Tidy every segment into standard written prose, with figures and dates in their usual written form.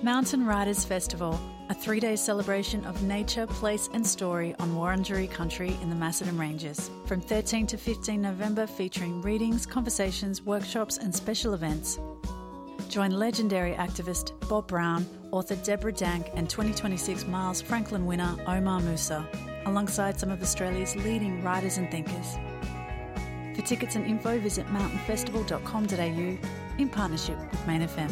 Mountain Riders Festival, a 3-day celebration of nature, place and story on Wurundjeri country in the Macedon Ranges. From 13 to 15 November, featuring readings, conversations, workshops and special events. Join legendary activist Bob Brown, author Deborah Dank and 2026 Miles Franklin winner Omar Musa, alongside some of Australia's leading writers and thinkers. For tickets and info, visit mountainfestival.com.au in partnership with Main FM.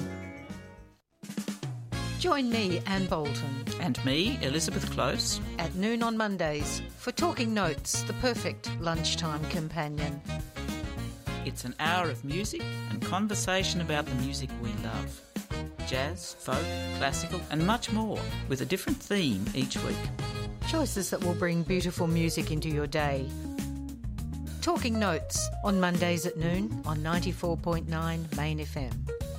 Join me, Anne Bolton. And me, Elizabeth Close. At noon on Mondays for Talking Notes, the perfect lunchtime companion. It's an hour of music and conversation about the music we love. Jazz, folk, classical and much more, with a different theme each week. Choices that will bring beautiful music into your day. Talking Notes on Mondays at noon on 94.9 Main FM.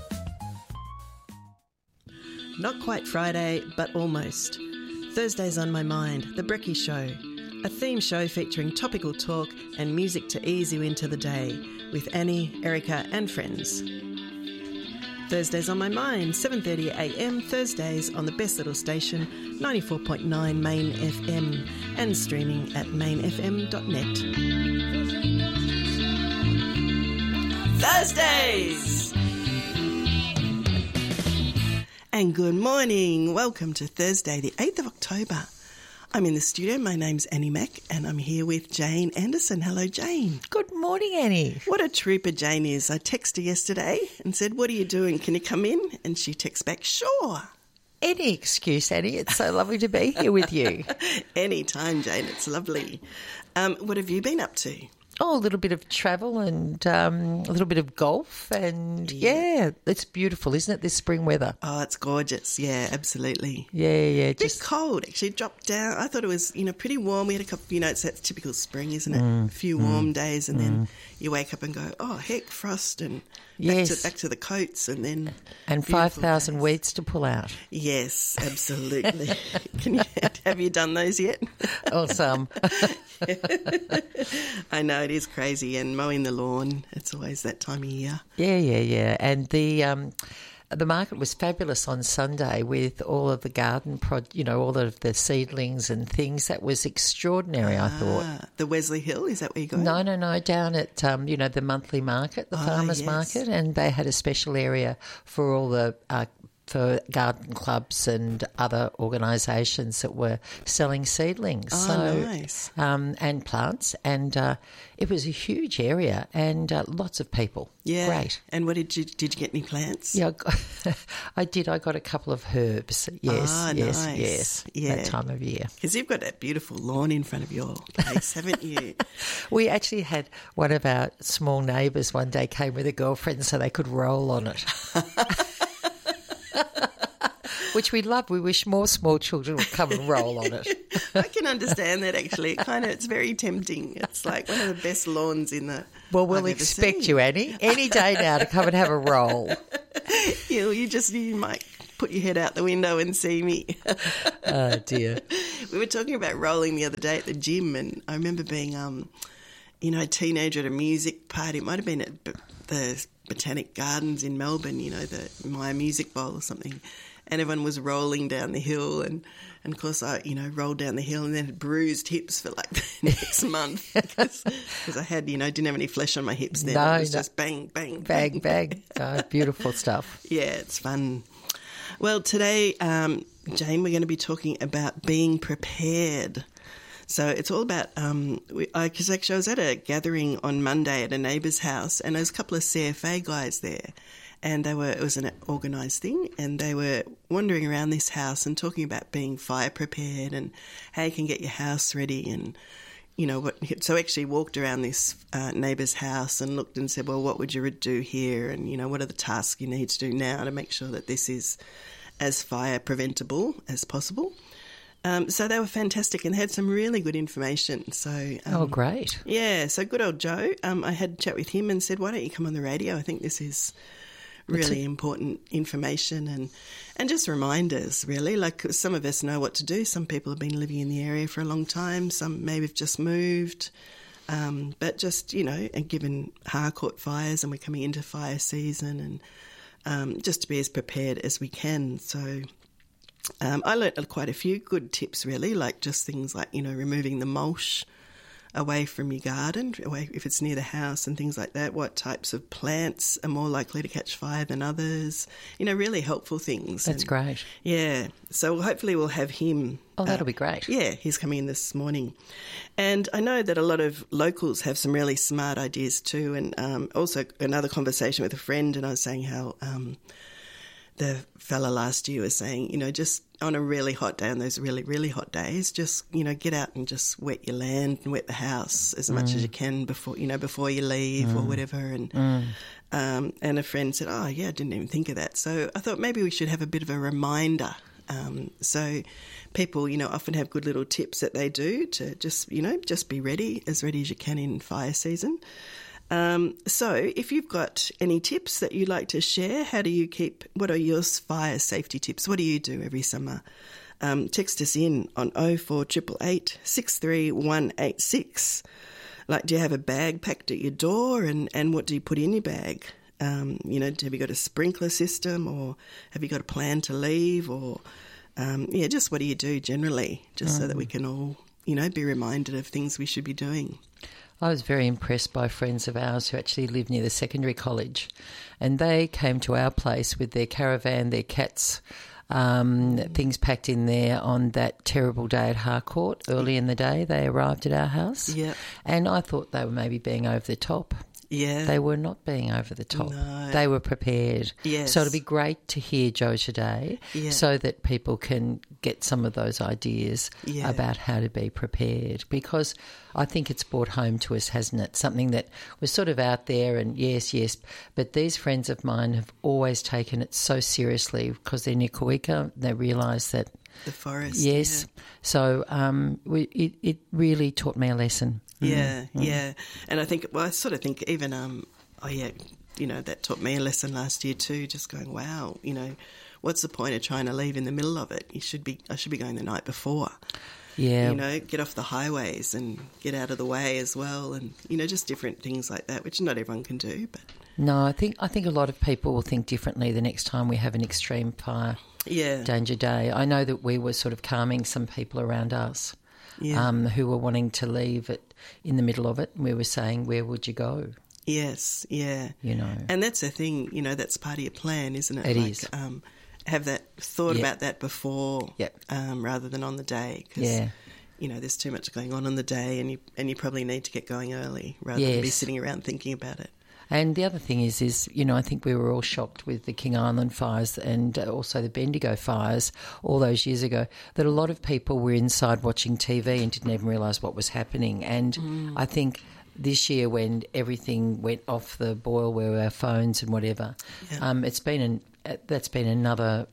Not quite Friday, but almost. Thursday's on my mind, The Brekkie Show, a theme show featuring topical talk and music to ease you into the day with Annie, Erica and friends. Thursday's on my mind, 7:30am Thursdays on the best little station, 94.9 Main FM and streaming at mainfm.net. Thursdays! And good morning. Welcome to Thursday, the 8th of October. I'm in the studio. My name's Annie Mack and I'm here with Jane Anderson. Hello, Jane. Good morning, Annie. What a trooper Jane is. I texted her yesterday and said, what are you doing? Can you come in? And she texts back, sure. Any excuse, Annie. It's so lovely to be here with you. Anytime, Jane. It's lovely. What have you been up to? Oh, a little bit of travel and a little bit of golf and, yeah, it's beautiful, isn't it, this spring weather? Oh, it's gorgeous. Yeah, absolutely. Yeah. Just cold, actually. It dropped down. I thought it was, pretty warm. We had a couple, it's that typical spring, isn't it? A few warm days and then you wake up and go, oh, heck, frost and back to the coats and then... And 5,000 weeds to pull out. Yes, absolutely. Have you done those yet? Oh, some. I know, it is crazy. And mowing the lawn, it's always that time of year. Yeah. And the market was fabulous on Sunday with all of the garden, all of the seedlings and things. That was extraordinary, I thought. The Wesley Hill, is that where you go? No, down at, the monthly market, the farmers market, and they had a special area for all the for garden clubs and other organisations that were selling seedlings. Nice. And plants, and it was a huge area and lots of people. Yeah. Great. And what did you get any plants? Yeah, I did. I got a couple of herbs. Yes, nice. Yeah. That time of year. Because you've got that beautiful lawn in front of your place, haven't you? We actually had one of our small neighbours one day came with a girlfriend so they could roll on it. Which we love. We wish more small children would come and roll on it. I can understand that, actually. It's very tempting. It's like one of the best lawns in the... Well, we'll expect you, Annie, any day now to come and have a roll. You might put your head out the window and see me. Oh, dear. We were talking about rolling the other day at the gym, and I remember being, a teenager at a music party. It might have been at the Botanic Gardens in Melbourne, the My Music Bowl or something. And everyone was rolling down the hill and of course I, rolled down the hill and then had bruised hips for like the next month because I had, didn't have any flesh on my hips then. It was just bang, bang, bang. Bang. Oh, beautiful stuff. Yeah, it's fun. Well, today, Jane, we're going to be talking about being prepared. So it's all about, because actually I was at a gathering on Monday at a neighbour's house and there was a couple of CFA guys there. And it was an organised thing, and they were wandering around this house and talking about being fire prepared and how you can get your house ready and, So actually walked around this neighbour's house and looked and said, well, what would you do here? And, what are the tasks you need to do now to make sure that this is as fire preventable as possible? So they were fantastic and had some really good information. So great. Yeah, so good old Joe. I had a chat with him and said, why don't you come on the radio? I think this is... really important information and just reminders, really. Like some of us know what to do. Some people have been living in the area for a long time. Some maybe have just moved. But just, and given Harcourt fires and we're coming into fire season just to be as prepared as we can. So I learnt quite a few good tips, really, like just things like, removing the mulch away from your garden, away if it's near the house and things like that, what types of plants are more likely to catch fire than others, really helpful things. That's great. Yeah. So hopefully we'll have him. Oh, that'll be great. Yeah, he's coming in this morning. And I know that a lot of locals have some really smart ideas too, and also another conversation with a friend, and I was saying how the fella last year was saying, just on a really hot day, on those really, really hot days, just, get out and just wet your land and wet the house as much as you can before you leave or whatever. And a friend said, oh, yeah, I didn't even think of that. So I thought maybe we should have a bit of a reminder. So people, often have good little tips that they do to just be ready as you can in fire season. So if you've got any tips that you'd like to share, what are your fire safety tips? What do you do every summer? Text us in on 0488 63186. Like, do you have a bag packed at your door, and what do you put in your bag? Have you got a sprinkler system, or have you got a plan to leave, or just what do you do generally, just so that we can all, be reminded of things we should be doing. I was very impressed by friends of ours who actually live near the secondary college, and they came to our place with their caravan, their cats, things packed in there on that terrible day at Harcourt. Early in the day, they arrived at our house. Yeah. And I thought they were maybe being over the top. Yeah. They were not being over the top. No. They were prepared. Yes. So it'll be great to hear Joe today so that people can get some of those ideas about how to be prepared, because I think it's brought home to us, hasn't it? Something that was sort of out there and yes, but these friends of mine have always taken it so seriously because they're near Kawika. They realise that the forest. Yes. Yeah. So it really taught me a lesson. Yeah. And I sort of think even, that taught me a lesson last year too, just going, wow, what's the point of trying to leave in the middle of it? I should be going the night before. Yeah. Get off the highways and get out of the way as well, and, just different things like that, which not everyone can do. But no, I think a lot of people will think differently the next time we have an extreme fire danger day. I know that we were sort of calming some people around us who were wanting to leave it in the middle of it. We were saying, where would you go? Yes, yeah. And that's the thing, that's part of your plan, isn't it? It is. Have that thought about that before rather than on the day. Because, there's too much going on the day, and you probably need to get going early rather than be sitting around thinking about it. And the other thing is, I think we were all shocked with the King Island fires and also the Bendigo fires all those years ago, that a lot of people were inside watching TV and didn't even realise what was happening. And I think this year, when everything went off the boil, where our phones and whatever, that's been another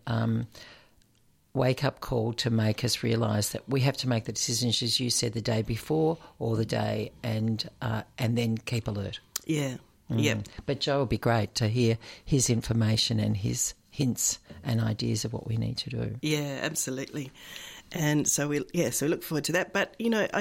wake-up call to make us realise that we have to make the decisions, as you said, the day before or the day, and then keep alert. Yeah. Yep. But Joe will be great to hear his information and his hints and ideas of what we need to do. Yeah, absolutely. And so we look forward to that. But, I